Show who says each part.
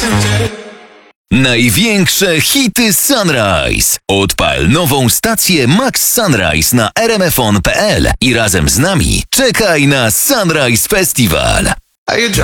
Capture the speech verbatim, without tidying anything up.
Speaker 1: Największe hity Sunrise. Odpal nową stację Max Sunrise na r m f on kropka p l i razem z nami czekaj na Sunrise Festival.
Speaker 2: Are you